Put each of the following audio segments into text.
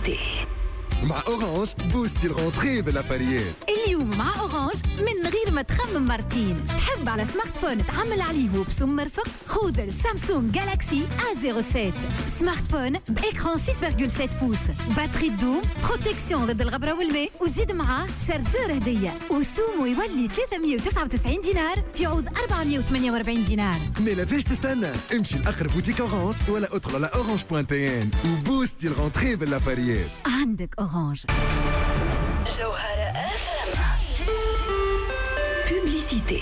Publicité. مع أورانج بوستي الغونتري بالأفاريات. اليوم مع أورانج من غير ما تخمم مرتين. تحب على سمارت فون تعمل عليه وبسم مرفق؟ خود السامسونج جالاكسي A07. سمارت فون بإكران 6.7 بوس، باتري دوم، بروتكسيون ضد الغبرة والماء، وزيد معاه شارجور هدية، وسومو يولي 399 دينار في عوض 448 دينار. ما فيش تستنى، امشي لأقرب بوتيك أورانج ولا ادخل على orange.tn وبوستي الغونتري بالأفاريات. عندك أورانج. جوهرة Publicité.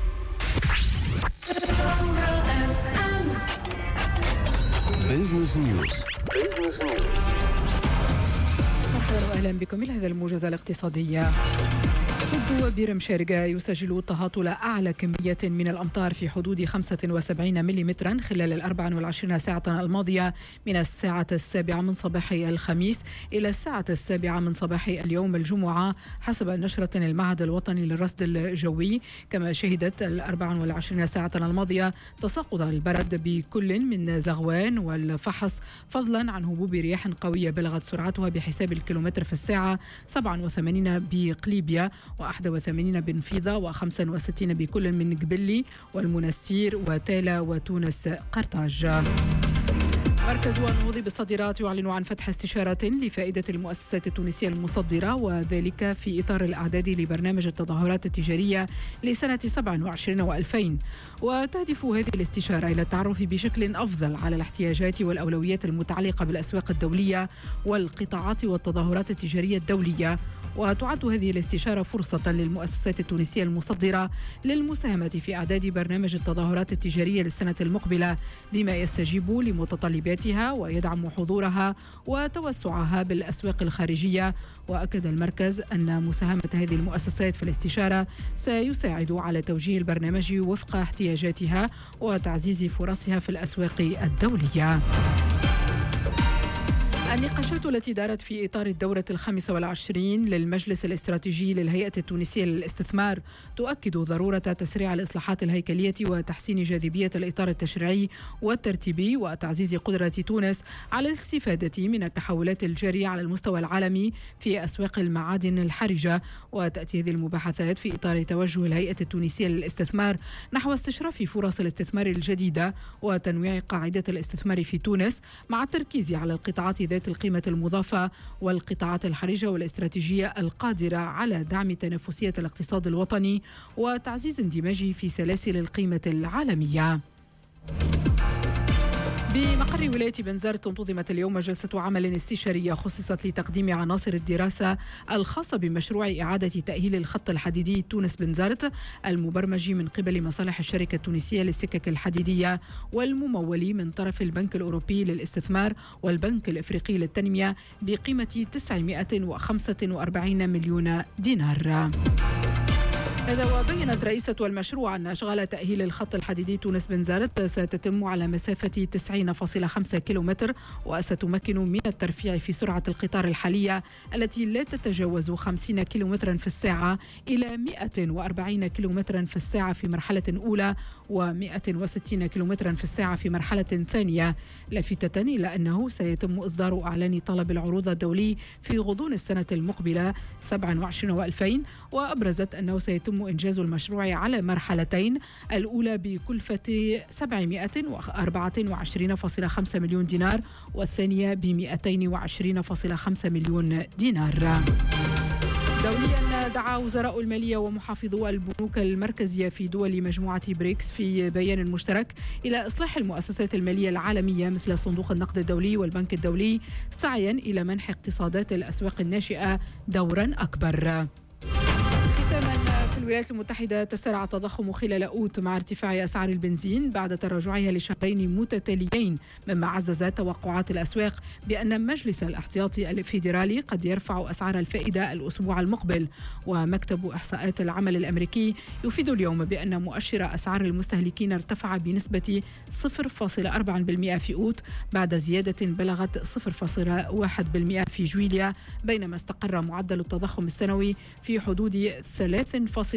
Business News. مرحبا واهلا بكم الى هذا الموجز الاقتصادي. سد وبير مشارقة يسجل التهاطل أعلى كمية من الأمطار في حدود 75 ملم خلال 24 ساعة الماضية من الساعة 7 من صباح الخميس إلى الساعة 7 من صباح اليوم الجمعة حسب نشرة المعهد الوطني للرصد الجوي. كما شهدت 24 ساعة الماضية تساقط البرد بكل من زغوان والفحص، فضلا عن هبوب رياح قوية بلغت سرعتها بحساب الكيلومتر في الساعة 87 بقليبيا و81 بنفيضة و65 بكل من قبلي والمنستير وتالا وتونس قرطاج. مركز النهوض بالصادرات يعلن عن فتح استشارة لفائدة المؤسسات التونسية المصدرة، وذلك في إطار الأعداد لبرنامج التظاهرات التجارية لسنة 27 و2000. وتهدف هذه الاستشارة إلى التعرف بشكل أفضل على الاحتياجات والأولويات المتعلقة بالأسواق الدولية والقطاعات والتظاهرات التجارية الدولية. وتعد هذه الاستشارة فرصة للمؤسسات التونسية المصدرة للمساهمة في إعداد برنامج التظاهرات التجارية للسنة المقبلة بما يستجيب لمتطلباتها ويدعم حضورها وتوسعها بالأسواق الخارجية. وأكد المركز أن مساهمة هذه المؤسسات في الاستشارة سيساعد على توجيه البرنامج وفق احتياجاتها وتعزيز فرصها في الأسواق الدولية. النقاشات التي دارت في إطار الدورة 25 للمجلس الاستراتيجي للهيئة التونسية للاستثمار تؤكد ضرورة تسريع الإصلاحات الهيكلية وتحسين جاذبية الإطار التشريعي والترتيبي وتعزيز قدرة تونس على الاستفادة من التحولات الجارية على المستوى العالمي في أسواق المعادن الحرجة. وتأتي هذه المباحثات في إطار توجه الهيئة التونسية للاستثمار نحو استشراف فرص الاستثمار الجديدة وتنويع قاعدة الاستثمار في تونس مع التركيز على القطاعات ذات القيمة المضافة والقطاعات الحرجة والاستراتيجية القادرة على دعم تنافسية الاقتصاد الوطني وتعزيز اندماجه في سلاسل القيمة العالمية. بمقر ولاية بنزرت انتظمت اليوم جلسة عمل استشارية خصصت لتقديم عناصر الدراسة الخاصة بمشروع إعادة تأهيل الخط الحديدي تونس بنزرت المبرمج من قبل مصالح الشركة التونسية للسكك الحديدية والممول من طرف البنك الأوروبي للاستثمار والبنك الإفريقي للتنمية بقيمة 945 مليون دينار. هذا وبينت رئيسة المشروع أن أشغال تأهيل الخط الحديدي تونس بنزرت ستتم على مسافة 90.5 كيلومتر وستمكن من الترفيع في سرعة القطار الحالية التي لا تتجاوز 50 كيلومترا في الساعة إلى 140 كيلومترا في الساعة في مرحلة أولى و160 كيلومترا في الساعة في مرحلة ثانية، لافتة إلى أنه سيتم إصدار أعلان طلب العروض الدولي في غضون السنة المقبلة 27 و2000. وأبرزت أنه سيتم إنجاز المشروع على مرحلتين، الأولى بكلفة 724.5 مليون دينار والثانية ب 220.5 مليون دينار. دوليا دعا وزراء المالية ومحافظو البنوك المركزية في دول مجموعة بريكس في بيان مشترك إلى إصلاح المؤسسات المالية العالمية مثل صندوق النقد الدولي والبنك الدولي سعيا إلى منح اقتصادات الأسواق الناشئة دورا أكبر. في الولايات المتحدة تسارع التضخم خلال أوت مع ارتفاع أسعار البنزين بعد تراجعها لشهرين متتاليين، مما عزز توقعات الأسواق بأن مجلس الاحتياطي الفيدرالي قد يرفع أسعار الفائدة الأسبوع المقبل. ومكتب إحصاءات العمل الأمريكي يفيد اليوم بأن مؤشر أسعار المستهلكين ارتفع بنسبة 0.4% في أوت بعد زيادة بلغت 0.1% في جويليا، بينما استقر معدل التضخم السنوي في حدود 3.4%.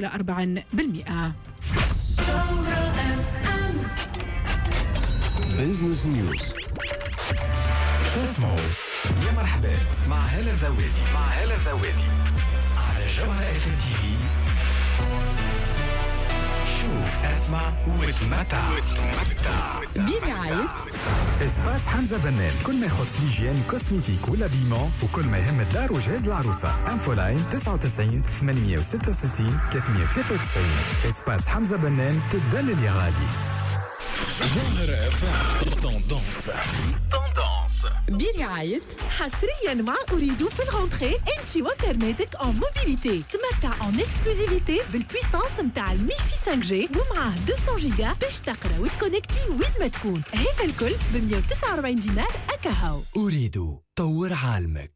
Business News. تسمعوا يا مرحبا مع هلا الذواتي على جوهرة اف ام تي في. شوف اسمع وتمتع برعاية اسباس حمزة بنان، كل ما يخص ليجيان كوسميتيك ولا بيمون، وكل ما يهم الدار وجهاز العروسة. انفولاين 99 866 393. اسباس حمزة بنان، تدلل يا غالي. جوهرة اف ام توندونس برعاية حصريا مع أريد في الغونتري انتي وانترنتك en موبيليتي. تمتع en اكسكلوزيفيتي بالبويسانس متاع الميفي 5G ومعاه 200 جيجا باش تقرا وتكونكتي وين ما تكون. هذا الكل ب 149 دينار أكاهو. أريد طور عالمك.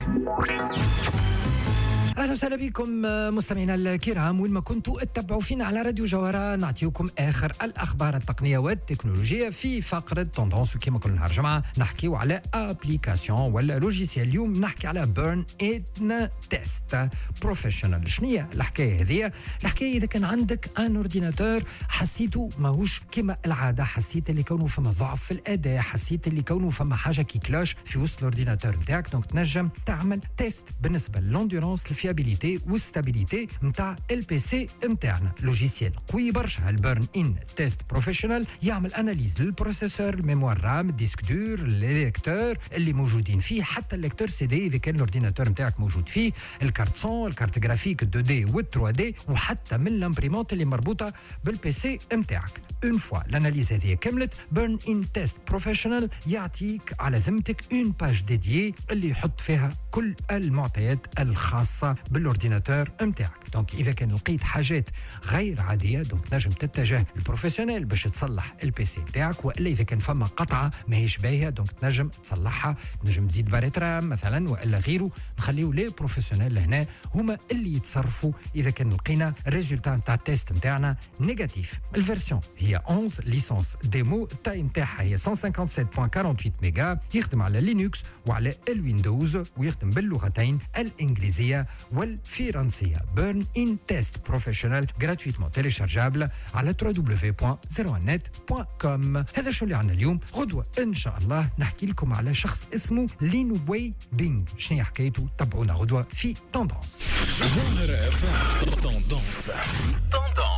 اهلا وسهلا بكم مستمعينا الكرام وين ما كنتوا اتبعوا فينا على راديو جوهرة. نعطيكم اخر الاخبار التقنيه والتكنولوجيه في فقره توندونس. وكما كل نهار جمعه نحكيو على ابليكاسيون ولا لوجيسيال. اليوم نحكي على بيرن ان تيست بروفيشنال. شنو الحكايه هذه؟ الحكايه اذا كان عندك ان اورديناتور حسيته ماهوش كما العاده، حسيت اللي كونه فما ضعف في الاداء، حسيت اللي كونه فما حاجه كي كلاش في وسط الاورديناتور نتاعك، دونك تنجم تعمل تيست بالنسبه للونديرونس، الفيابيليتي والستابيليتي نتاع البي سي نتاعنا. لوجيسيال قوي برشا البيرن ان تيست بروفيشنال، يعمل اناليز للبروسيسور، الميموار رام، الديسك دور، الليكتور اللي موجودين فيه، حتى الليكتور سي دي اذا كان الاورديناتور نتاعك موجود فيه، الكارت سون، الكارت جرافيك 2 دي وال 3 دي، وحتى من الامبريمونت اللي مربوطه بالبي سي نتاعك. اون فوا الاناليز هذه كملت، بيرن ان تيست بروفيشنال يعطيك على ذمتك اون باج ديديي اللي يحط فيها كل المعطيات الخاصه بالاورديناتور نتاعك. دونك اذا كان لقيت حاجات غير عاديه دونك نجم تتجه للبروفيسيونيل باش تصلح البي سي نتاعك، والا اذا كان فما قطعه ماهيش باهيه دونك تنجم تصلحها، تنجم تزيد باريت رام مثلا والا غيره. نخليو لي بروفيسيونيل هنا هما اللي يتصرفوا اذا كان لقينا الريزولتا نتاع التيست نتاعنا نيجاتيف. الفيرسيون هي 11 ليسونس ديمو، التايم نتاعها هي 157.48 ميجا، يخدم على لينكس وعلى الويندوز ويخدم باللغتين الانجليزيه والفرنسيه. بيرن ان تيست بروفيشنال جراتويتمون تيليشارجابل على www.01net.com. هذا شو اللي عندنا اليوم. غدوه ان شاء الله نحكي لكم على شخص اسمه لين وي بينغ. شنو حكايته؟ تابعونا غدوه في توندونس. جوهرة اف ام توندونس.